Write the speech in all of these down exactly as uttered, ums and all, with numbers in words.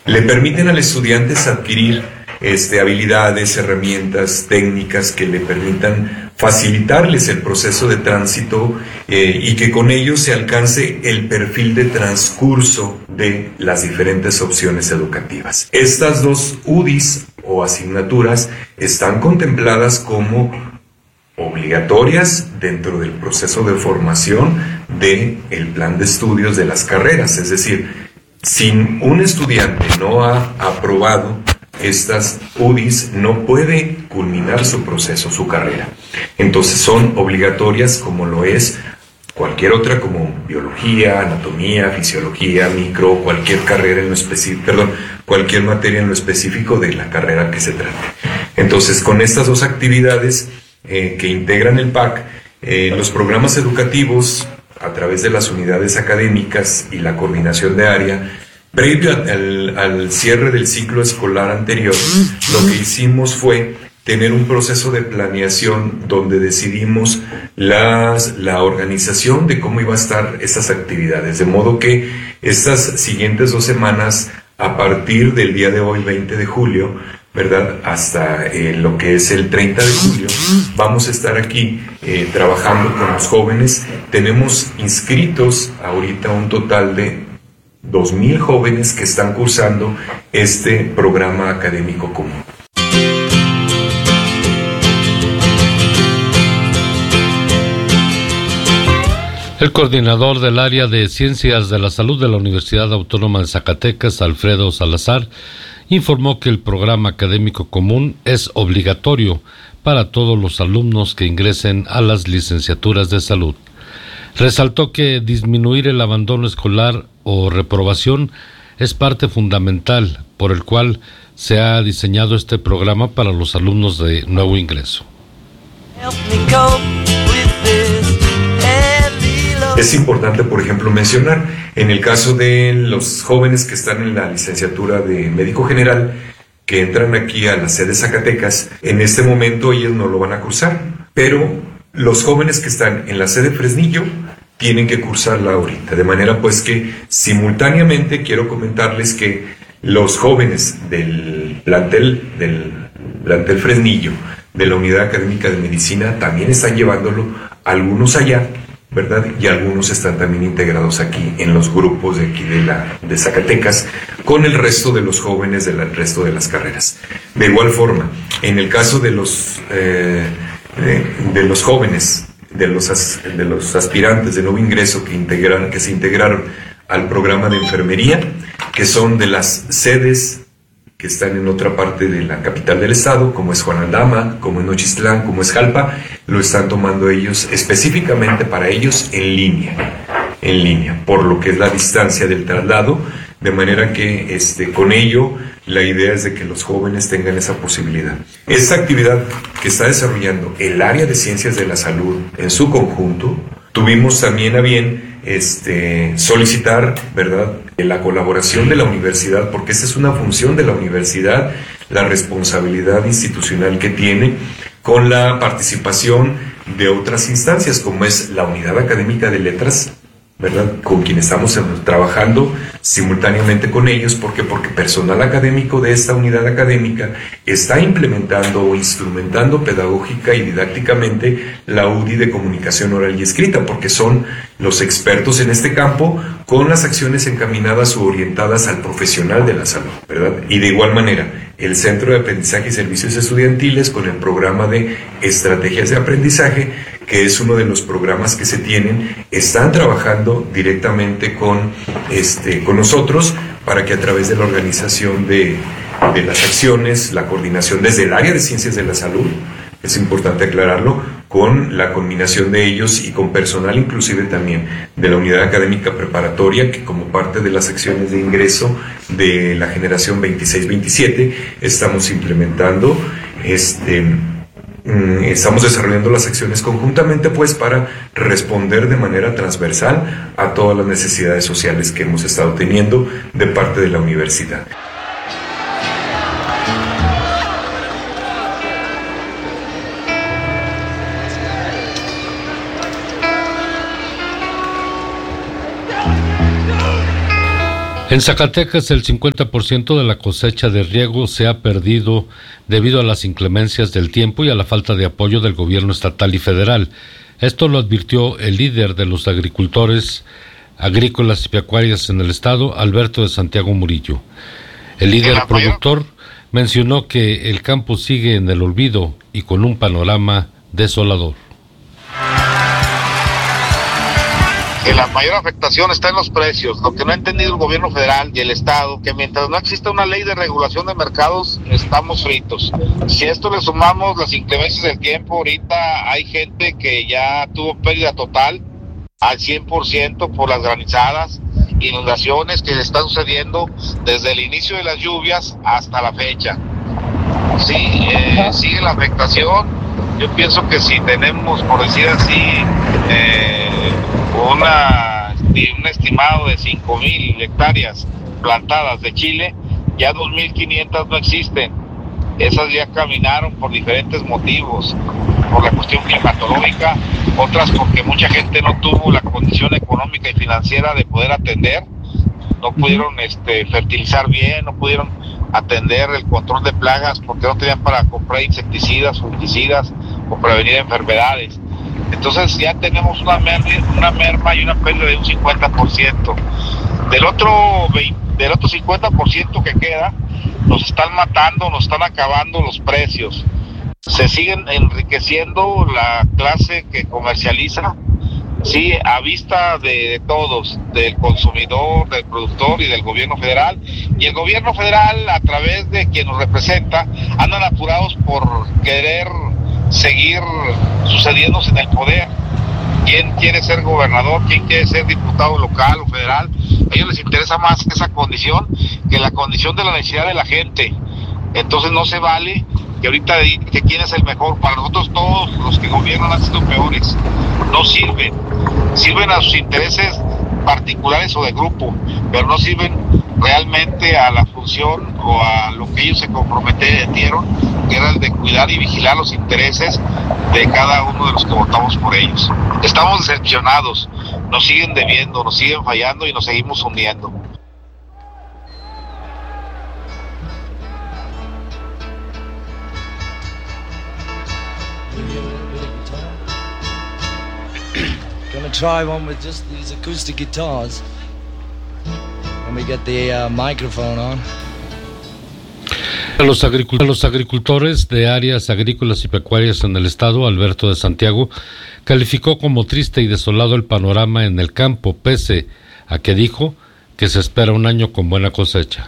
le permiten al estudiante adquirir este, habilidades, herramientas, técnicas que le permitan facilitarles el proceso de tránsito eh, y que con ello se alcance el perfil de transcurso de las diferentes opciones educativas. Estas dos U D Is o asignaturas están contempladas como obligatorias dentro del proceso de formación del plan de estudios de las carreras, es decir, si un estudiante no ha aprobado estas U D Is, no puede culminar su proceso, su carrera. Entonces son obligatorias como lo es cualquier otra, como biología, anatomía, fisiología, micro, cualquier carrera en lo específico, perdón, cualquier materia en lo específico de la carrera que se trate. Entonces, con estas dos actividades eh, que integran el P A C, eh, los programas educativos, a través de las unidades académicas y la coordinación de área, previo al, al cierre del ciclo escolar anterior, lo que hicimos fue tener un proceso de planeación donde decidimos las, la organización de cómo iba a estar estas actividades, de modo que estas siguientes dos semanas, a partir del día de hoy, veinte de julio, ¿verdad?, hasta eh, lo que es el treinta de julio, vamos a estar aquí eh, trabajando con los jóvenes. Tenemos inscritos ahorita un total de dos mil jóvenes que están cursando este programa académico común. El coordinador del área de Ciencias de la Salud de la Universidad Autónoma de Zacatecas, Alfredo Salazar, informó que el programa académico común es obligatorio para todos los alumnos que ingresen a las licenciaturas de salud. Resaltó que disminuir el abandono escolar o reprobación es parte fundamental por el cual se ha diseñado este programa para los alumnos de nuevo ingreso. Es importante, por ejemplo, mencionar, en el caso de los jóvenes que están en la licenciatura de médico general, que entran aquí a la sede Zacatecas, en este momento ellos no lo van a cursar, pero los jóvenes que están en la sede Fresnillo tienen que cursarla ahorita, de manera pues que simultáneamente quiero comentarles que los jóvenes del plantel, del plantel Fresnillo, de la Unidad Académica de Medicina, también están llevándolo, algunos allá, ¿verdad? Y algunos están también integrados aquí en los grupos de aquí de, la, de Zacatecas con el resto de los jóvenes del resto de las carreras. De igual forma, en el caso de los, eh, de, de los jóvenes, de los, as, de los aspirantes de nuevo ingreso que, integran, que se integraron al programa de enfermería, que son de las sedes que están en otra parte de la capital del estado, como es Juan Aldama, como es Nochistlán, como es Jalpa, lo están tomando ellos específicamente para ellos en línea, en línea, por lo que es la distancia del traslado, de manera que este, con ello la idea es de que los jóvenes tengan esa posibilidad. Esta actividad que está desarrollando el área de ciencias de la salud en su conjunto, tuvimos también a bien este, solicitar, ¿verdad?, la colaboración de la universidad, porque esta es una función de la universidad, la responsabilidad institucional que tiene con la participación de otras instancias, como es la Unidad Académica de Letras, ¿verdad?, con quien estamos trabajando simultáneamente con ellos. ¿Por qué? Porque personal académico de esta unidad académica está implementando o instrumentando pedagógica y didácticamente la U D I de comunicación oral y escrita, porque son los expertos en este campo con las acciones encaminadas o orientadas al profesional de la salud, ¿verdad? Y de igual manera, el Centro de Aprendizaje y Servicios Estudiantiles con el programa de Estrategias de Aprendizaje, que es uno de los programas que se tienen, están trabajando directamente con, este, con nosotros para que a través de la organización de, de las acciones, la coordinación desde el área de ciencias de la salud, es importante aclararlo, con la combinación de ellos y con personal inclusive también de la unidad académica preparatoria, que como parte de las acciones de ingreso de la generación veintiséis veintisiete estamos implementando este... Estamos desarrollando las acciones conjuntamente pues para responder de manera transversal a todas las necesidades sociales que hemos estado teniendo de parte de la universidad. En Zacatecas, el cincuenta por ciento de la cosecha de riego se ha perdido debido a las inclemencias del tiempo y a la falta de apoyo del gobierno estatal y federal. Esto lo advirtió el líder de los agricultores agrícolas y pecuarias en el estado, Alberto de Santiago Murillo. El líder productor mencionó que el campo sigue en el olvido y con un panorama desolador. Que la mayor afectación está en los precios. Lo que no ha entendido el gobierno federal y el estado, que mientras no exista una ley de regulación de mercados, estamos fritos. Si a esto le sumamos las inclemencias del tiempo, ahorita hay gente que ya tuvo pérdida total al cien por ciento por las granizadas, inundaciones que se están sucediendo desde el inicio de las lluvias hasta la fecha. Sí, eh, sigue la afectación. Yo pienso que si tenemos, por decir así, eh, Una, un estimado de cinco mil hectáreas plantadas de chile, ya dos mil quinientas no existen. Esas ya caminaron por diferentes motivos, por la cuestión climatológica, otras porque mucha gente no tuvo la condición económica y financiera de poder atender, no pudieron este, fertilizar bien, no pudieron atender el control de plagas porque no tenían para comprar insecticidas, fungicidas o prevenir enfermedades. Entonces ya tenemos una merma, una merma y una pérdida de un cincuenta por ciento. Del otro, del otro cincuenta por ciento que queda, nos están matando, nos están acabando los precios. Se siguen enriqueciendo la clase que comercializa, sí, a vista de, de todos, del consumidor, del productor y del gobierno federal. Y el gobierno federal, a través de quien nos representa, andan apurados por querer seguir sucediéndose en el poder. ¿Quién quiere ser gobernador? ¿Quién quiere ser diputado local o federal? A ellos les interesa más esa condición que la condición de la necesidad de la gente. Entonces no se vale que ahorita digan que quién es el mejor. Para nosotros todos los que gobiernan han sido peores. No sirven. Sirven a sus intereses particulares o de grupo, pero no sirven realmente a la función o a lo que ellos se comprometieron, que era el de cuidar y vigilar los intereses de cada uno de los que votamos por ellos. Estamos decepcionados, nos siguen debiendo, nos siguen fallando y nos seguimos hundiendo. Gonna try one with just these acoustic guitars when we get the uh, microphone on. Los, agricult- los agricultores de áreas agrícolas y pecuarias en el estado, Alberto de Santiago, calificó como triste y desolado el panorama en el campo, pese a que dijo que se espera un año con buena cosecha.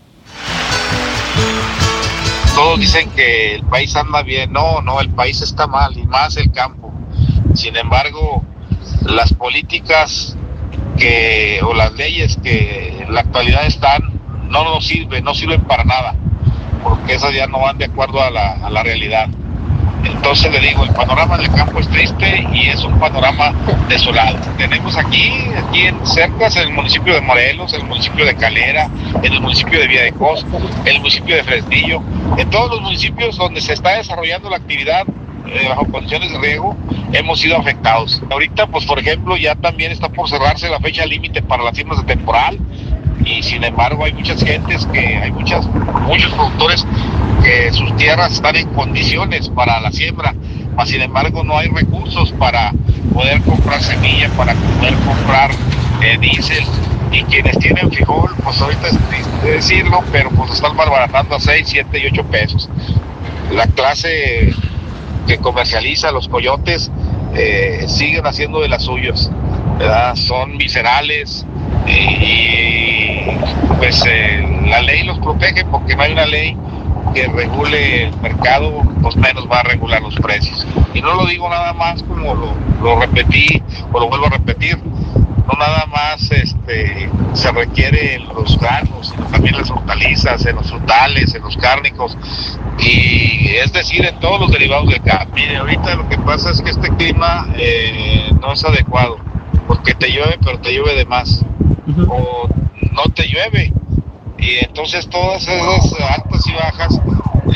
Todos dicen que el país anda bien. No, no, el país está mal, y más el campo. Sin embargo, las políticas que o las leyes que en la actualidad están no nos sirven, no sirven para nada, porque esas ya no van de acuerdo a la, a la realidad. Entonces le digo, el panorama del campo es triste y es un panorama desolado. Tenemos aquí, aquí en cerca, en el municipio de Morelos, en el municipio de Calera, en el municipio de Villadecos, en el municipio de Fresnillo, en todos los municipios donde se está desarrollando la actividad eh, bajo condiciones de riego, hemos sido afectados. Ahorita, pues por ejemplo, ya también está por cerrarse la fecha límite para las siembras de temporal, y sin embargo hay muchas gentes que, hay muchas, muchos productores que sus tierras están en condiciones para la siembra, mas sin embargo no hay recursos para poder comprar semilla, para poder comprar eh, diésel, y quienes tienen frijol, pues ahorita es triste decirlo, pero pues están malbaratando a seis, siete y ocho pesos. La clase que comercializa, los coyotes, eh, siguen haciendo de las suyas, ¿verdad? Son viscerales, y pues eh, la ley los protege, porque no hay una ley que regule el mercado, pues menos va a regular los precios. Y no lo digo nada más como lo, lo repetí o lo vuelvo a repetir, no nada más este se requiere en los granos, sino también en las hortalizas, en los frutales, en los cárnicos, y es decir, en todos los derivados del campo. Mire, ahorita lo que pasa es que este clima eh, no es adecuado, porque te llueve, pero te llueve de más, uh-huh. o no te llueve, y entonces todas esas altas y bajas en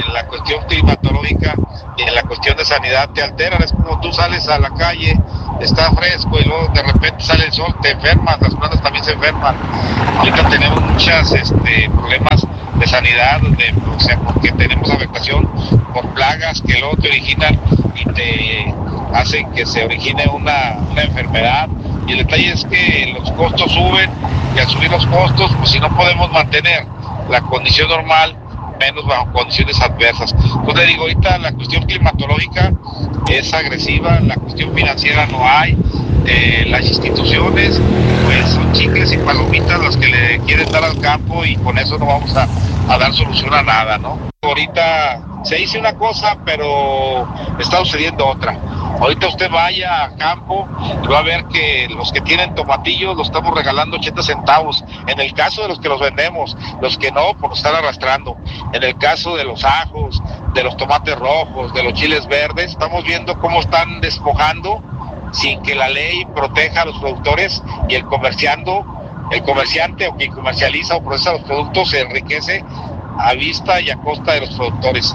en la cuestión climatológica y en la cuestión de sanidad te alteran. Es como tú sales a la calle, está fresco y luego de repente sale el sol, te enfermas, las plantas también se enferman. Ahorita tenemos muchos este, problemas de sanidad, de, o sea, porque tenemos afectación por plagas que luego te originan y te hacen que se origine una, una enfermedad. Y el detalle es que los costos suben y al subir los costos, pues si no podemos mantener la condición normal, menos bajo condiciones adversas. Entonces digo, ahorita la cuestión climatológica es agresiva, la cuestión financiera no hay, eh, las instituciones pues son chicles y palomitas las que le quieren dar al campo y con eso no vamos a, a dar solución a nada, ¿no? Ahorita se dice una cosa, pero está sucediendo otra. Ahorita usted vaya a campo y va a ver que los que tienen tomatillos los estamos regalando ochenta centavos. En el caso de los que los vendemos, los que no, pues los están arrastrando. En el caso de los ajos, de los tomates rojos, de los chiles verdes, estamos viendo cómo están despojando sin que la ley proteja a los productores y el comerciando, el comerciante o quien comercializa o procesa los productos se enriquece a vista y a costa de los productores.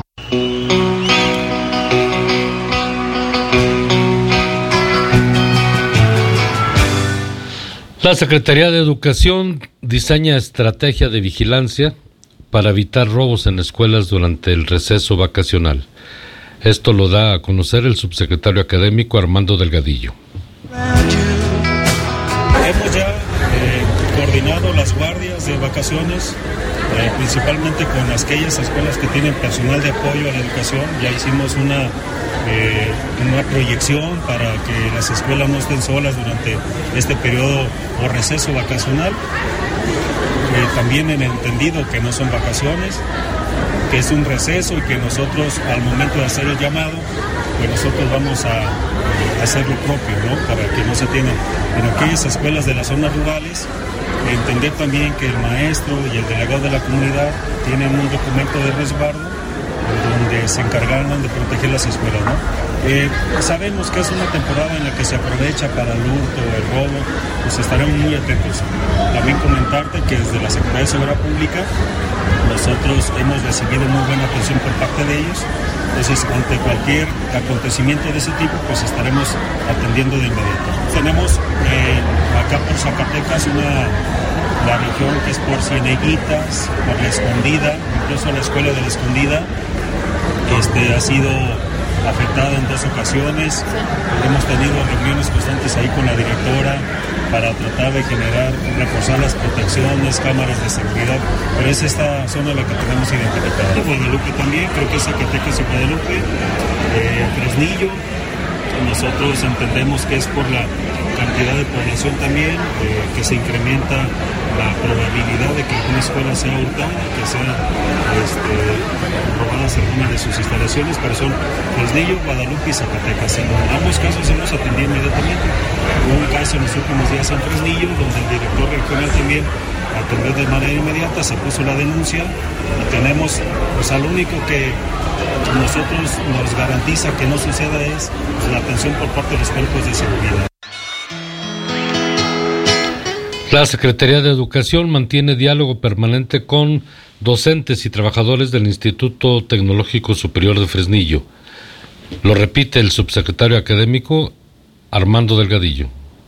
La Secretaría de Educación diseña estrategia de vigilancia para evitar robos en escuelas durante el receso vacacional. Esto lo da a conocer el subsecretario académico Armando Delgadillo. Hemos ya eh, coordinado las guardias de vacaciones, eh, principalmente con aquellas escuelas que tienen personal de apoyo a la educación. Ya hicimos una Eh, una proyección para que las escuelas no estén solas durante este periodo o receso vacacional. Eh, también en entendido que no son vacaciones, que es un receso y que nosotros al momento de hacer el llamado, pues nosotros vamos a, a hacer lo propio, ¿no? Para que no se tengan en aquellas escuelas de las zonas rurales, entender también que el maestro y el delegado de la comunidad tienen un documento de resguardo donde se encargaron de proteger las escuelas, ¿no? Eh, sabemos que es una temporada en la que se aprovecha para el hurto, el robo, pues estaremos muy atentos. También comentarte que desde la Secretaría de Seguridad Pública nosotros hemos recibido muy buena atención por parte de ellos. Entonces, ante cualquier acontecimiento de ese tipo, pues estaremos atendiendo de inmediato. Tenemos eh, acá por Zacatecas una... la región que es por Cieneguitas, por La Escondida, incluso la escuela de La Escondida este, ha sido afectada en dos ocasiones. Hemos tenido reuniones constantes ahí con la directora para tratar de generar, reforzar las protecciones, cámaras de seguridad, pero es esta zona la que tenemos identificada. Guadalupe también, creo que es Zacatecas y Guadalupe, eh, Fresnillo. Nosotros entendemos que es por la cantidad de población también, eh, que se incrementa la probabilidad de que una escuela sea hurtada, que sea este, robadas algunas de sus instalaciones, pero son Fresnillo, Guadalupe y Zacatecas. En ambos casos hemos atendido inmediatamente. Hubo un caso en los últimos días en Fresnillo, donde el director regional también atendió de manera inmediata, se puso la denuncia y tenemos, pues al único que nosotros nos garantiza que no suceda es pues, la atención por parte de los cuerpos de seguridad. La Secretaría de Educación mantiene diálogo permanente con docentes y trabajadores del Instituto Tecnológico Superior de Fresnillo. Lo repite el subsecretario académico Armando Delgadillo.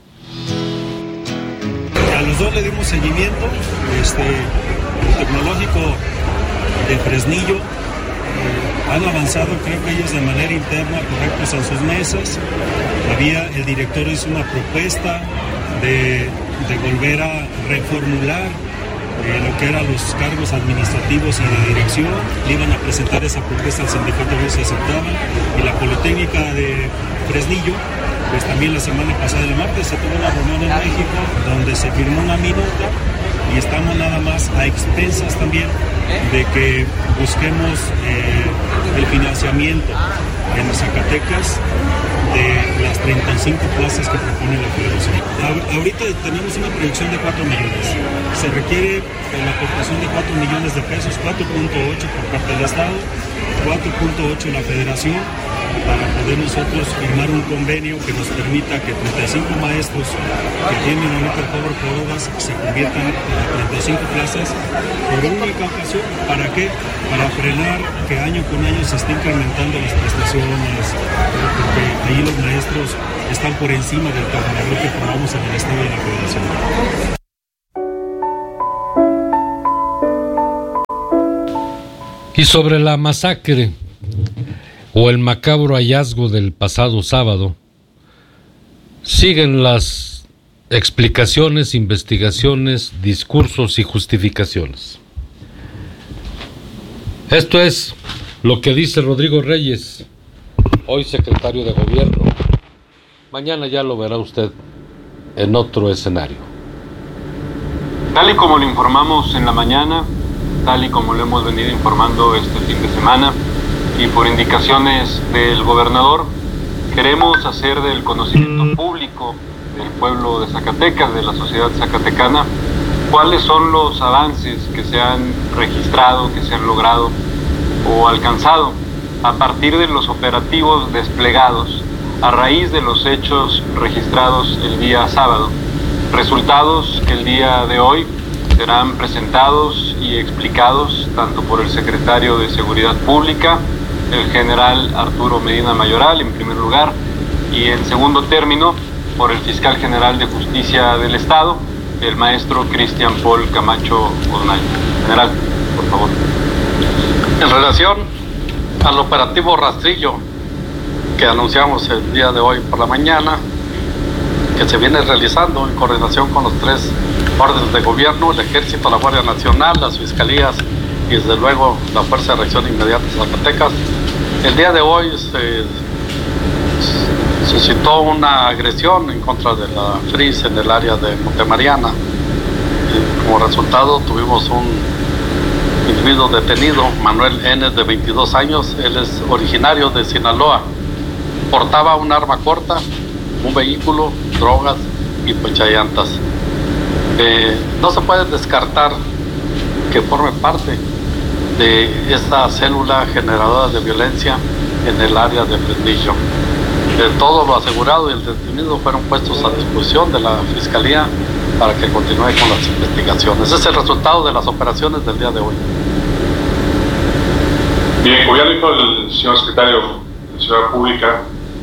A los dos le dimos seguimiento. Este, el Tecnológico de Fresnillo eh, han avanzado, creo que ellos de manera interna, correctos en sus mesas. Había, el director hizo una propuesta de, de volver a reformular eh, lo que eran los cargos administrativos y de dirección. Le iban a presentar esa propuesta al sindicato, no se aceptaba. Y la Politécnica de Fresnillo, pues también la semana pasada, el martes, se tuvo una reunión en México donde se firmó una minuta y estamos nada más a expensas también de que busquemos eh, el financiamiento en Zacatecas de las treinta y cinco plazas que propone la Federación. Ahorita tenemos una proyección de cuatro millones. Se requiere la aportación de cuatro millones de pesos, cuatro punto ocho por parte del Estado, cuatro punto ocho la Federación, para poder nosotros firmar un convenio que nos permita que treinta y cinco maestros que tienen ahorita el cobro por horas se conviertan en treinta y cinco plazas por única ocasión. ¿Para qué? Para frenar que año con año se esté incrementando las prestaciones, porque ahí los maestros están por encima del tabulador que formamos en el Estado y en la Federación. Y sobre la masacre o el macabro hallazgo del pasado sábado, siguen las explicaciones, investigaciones, discursos y justificaciones. Esto es lo que dice Rodrigo Reyes, hoy secretario de Gobierno. Mañana ya lo verá usted en otro escenario. Tal y como lo informamos en la mañana, tal y como lo hemos venido informando este fin de semana, y por indicaciones del gobernador, queremos hacer del conocimiento público del pueblo de Zacatecas, de la sociedad zacatecana, cuáles son los avances que se han registrado, que se han logrado o alcanzado a partir de los operativos desplegados a raíz de los hechos registrados el día sábado. Resultados que el día de hoy serán presentados y explicados tanto por el secretario de Seguridad Pública, el general Arturo Medina Mayoral, en primer lugar, y en segundo término, por el fiscal general de Justicia del Estado, el maestro Cristian Paul Camacho Urnay. General, por favor. En relación al operativo Rastrillo que anunciamos el día de hoy por la mañana, que se viene realizando en coordinación con los tres órdenes de gobierno, el Ejército, la Guardia Nacional, las Fiscalías y desde luego la Fuerza de Reacción Inmediata de Zacatecas. El día de hoy se suscitó una agresión en contra de la F R I S en el área de Montemariana. Y como resultado tuvimos un individuo detenido, Manuel N, de veintidós años. Él es originario de Sinaloa. Portaba un arma corta, un vehículo, drogas y ponchallantas. Eh, no se puede descartar que forme parte de esta célula generadora de violencia en el área de Fresnillo. Eh, todo lo asegurado y el detenido fueron puestos a disposición de la Fiscalía para que continúe con las investigaciones. Ese es el resultado de las operaciones del día de hoy. Bien, como ya dijo el señor secretario de Seguridad Pública,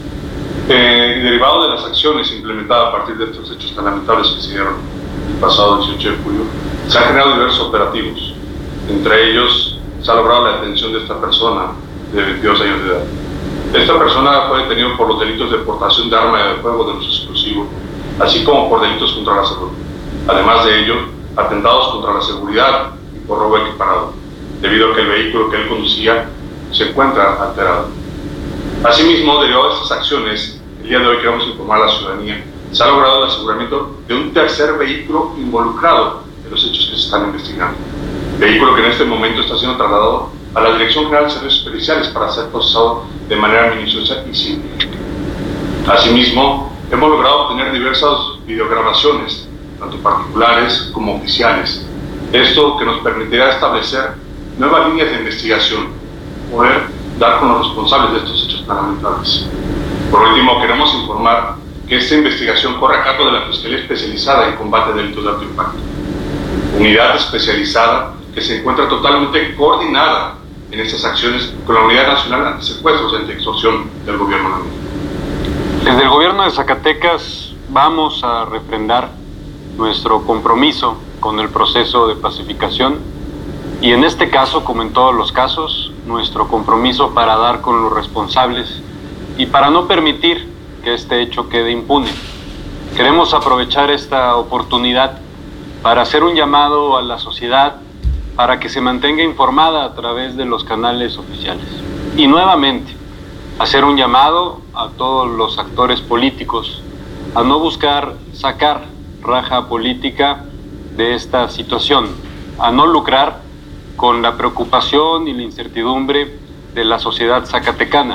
eh, derivado de las acciones implementadas a partir de estos hechos tan lamentables que se dieron el pasado dieciocho de julio, se han generado diversos operativos. Entre ellos, se ha logrado la detención de esta persona de veintidós años de edad. Esta persona fue detenido por los delitos de portación de arma de fuego de uso exclusivo, así como por delitos contra la salud. Además de ello, atentados contra la seguridad y por robo equiparado, debido a que el vehículo que él conducía se encuentra alterado. Asimismo, derivado de estas acciones, el día de hoy queremos informar a la ciudadanía, se ha logrado el aseguramiento de un tercer vehículo involucrado en los hechos que se están investigando. Vehículo que en este momento está siendo trasladado a la Dirección General de Servicios Periciales para ser procesado de manera minuciosa y simple. Asimismo, hemos logrado obtener diversas videograbaciones, tanto particulares como oficiales. Esto que nos permitirá establecer nuevas líneas de investigación, poder dar con los responsables de estos hechos tan lamentables. Por último, queremos informar que esta investigación corre a cargo de la Fiscalía Especializada en Combate a Delitos de Alto Impacto, unidad especializada que se encuentra totalmente coordinada en estas acciones con la Unidad Nacional Antisecuestros y Antiextorsión del Gobierno de México. Desde el Gobierno de Zacatecas vamos a refrendar nuestro compromiso con el proceso de pacificación y en este caso, como en todos los casos, nuestro compromiso para dar con los responsables y para no permitir que este hecho quede impune. Queremos aprovechar esta oportunidad para hacer un llamado a la sociedad para que se mantenga informada a través de los canales oficiales. Y nuevamente, hacer un llamado a todos los actores políticos a no buscar sacar raja política de esta situación, a no lucrar con la preocupación y la incertidumbre de la sociedad zacatecana.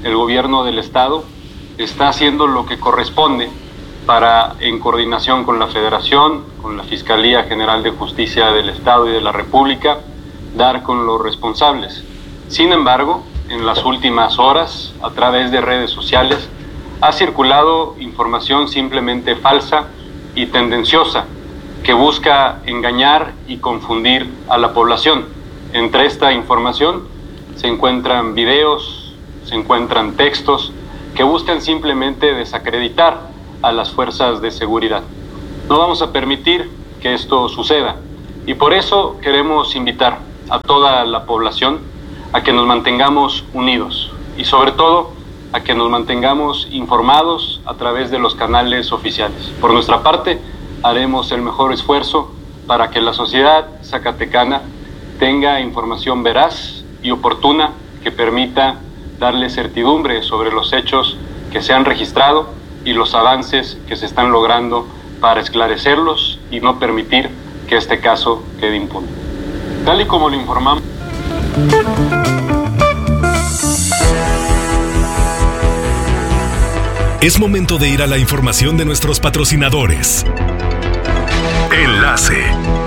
el gobierno del Estado está haciendo lo que corresponde para, en coordinación con la Federación, con la Fiscalía General de Justicia del Estado y de la República, dar con los responsables. Sin embargo, en las últimas horas, a través de redes sociales, ha circulado información simplemente falsa y tendenciosa que busca engañar y confundir a la población. Entre esta información se encuentran videos, se encuentran textos que buscan simplemente desacreditar a las fuerzas de seguridad. No vamos a permitir que esto suceda y por eso queremos invitar a toda la población a que nos mantengamos unidos y sobre todo a que nos mantengamos informados a través de los canales oficiales. Por nuestra parte, haremos el mejor esfuerzo para que la sociedad zacatecana tenga información veraz y oportuna que permita darle certidumbre sobre los hechos que se han registrado y los avances que se están logrando para esclarecerlos y no permitir que este caso quede impune. Tal y como lo informamos. Es momento de ir a la información de nuestros patrocinadores. Enlace.